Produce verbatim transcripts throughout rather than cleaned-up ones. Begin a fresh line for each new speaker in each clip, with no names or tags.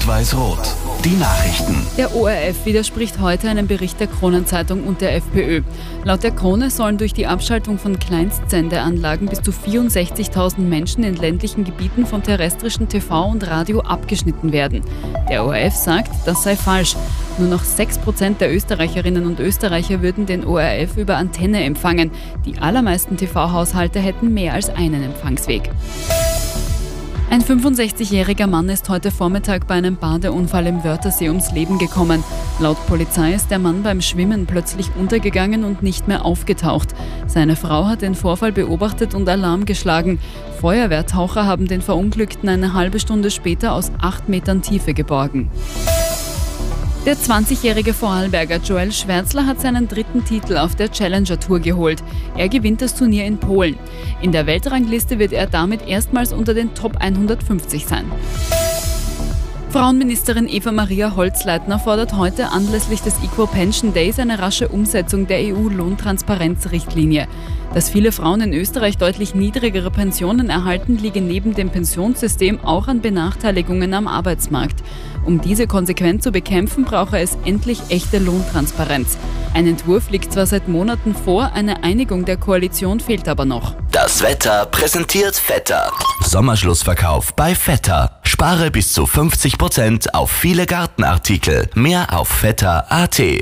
Rot-Weiß-Rot. Die Nachrichten.
Der O R F widerspricht heute einem Bericht der Kronenzeitung und der FPÖ. Laut der Krone sollen durch die Abschaltung von Kleinstsendeanlagen bis zu vierundsechzigtausend Menschen in ländlichen Gebieten von terrestrischen T V und Radio abgeschnitten werden. Der O R F sagt, das sei falsch. Nur noch sechs Prozent der Österreicherinnen und Österreicher würden den O R F über Antenne empfangen. Die allermeisten T V-Haushalte hätten mehr als einen Empfangsweg. Ein fünfundsechzigjähriger Mann ist heute Vormittag bei einem Badeunfall im Wörthersee ums Leben gekommen. Laut Polizei ist der Mann beim Schwimmen plötzlich untergegangen und nicht mehr aufgetaucht. Seine Frau hat den Vorfall beobachtet und Alarm geschlagen. Feuerwehrtaucher haben den Verunglückten eine halbe Stunde später aus acht Metern Tiefe geborgen. Der zwanzigjährige Vorarlberger Joel Schwärzler hat seinen dritten Titel auf der Challenger Tour geholt. Er gewinnt das Turnier in Polen. In der Weltrangliste wird er damit erstmals unter den Top hundertfünfzig sein. Frauenministerin Eva-Maria Holzleitner fordert heute anlässlich des Equal Pension Days eine rasche Umsetzung der E U-Lohntransparenzrichtlinie. Dass viele Frauen in Österreich deutlich niedrigere Pensionen erhalten, liege neben dem Pensionssystem auch an Benachteiligungen am Arbeitsmarkt. Um diese konsequent zu bekämpfen, brauche es endlich echte Lohntransparenz. Ein Entwurf liegt zwar seit Monaten vor, eine Einigung der Koalition fehlt aber noch.
Das Wetter präsentiert Vetter. Sommerschlussverkauf bei Vetter. Spare bis zu fünfzig Prozent auf viele Gartenartikel. Mehr auf vetter punkt a t.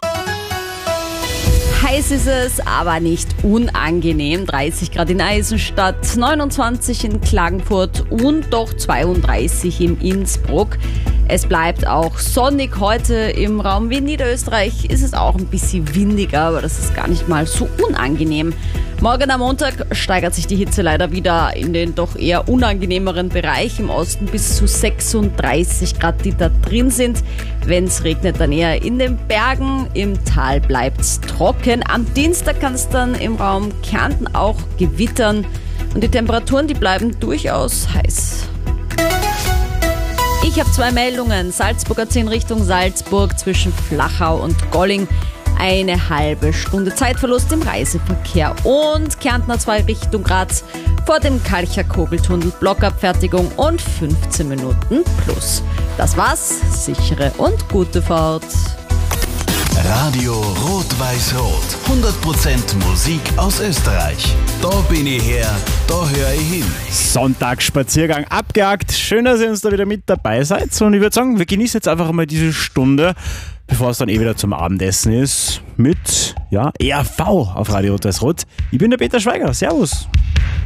Heiß ist es, aber nicht unangenehm. dreißig Grad in Eisenstadt, neunundzwanzig in Klagenfurt und doch zweiunddreißig in Innsbruck. Es bleibt auch sonnig heute im Raum Wien. Niederösterreich ist es auch ein bisschen windiger, aber das ist gar nicht mal so unangenehm. Morgen am Montag steigert sich die Hitze leider wieder in den doch eher unangenehmeren Bereich. Im Osten bis zu sechsunddreißig Grad, die da drin sind. Wenn es regnet, dann eher in den Bergen. Im Tal bleibt es trocken. Am Dienstag kann es dann im Raum Kärnten auch gewittern. Und die Temperaturen, die bleiben durchaus heiß. Ich habe zwei Meldungen. Salzburger zehn Richtung Salzburg zwischen Flachau und Golling. Eine halbe Stunde Zeitverlust im Reiseverkehr. Und Kärntner zwei Richtung Graz vor dem Kalcher Kogeltunnel Blockabfertigung und fünfzehn Minuten plus. Das war's. Sichere und gute Fahrt.
Radio Rot-Weiß-Rot. hundert Prozent Musik aus Österreich. Da bin ich her, da höre ich hin.
Sonntagsspaziergang abgehakt. Schön, dass ihr uns da wieder mit dabei seid. Und ich würde sagen, wir genießen jetzt einfach mal diese Stunde, bevor es dann eh wieder zum Abendessen ist, mit ja, R V auf Radio Rot-Weiß-Rot. Ich bin der Peter Schweiger. Servus.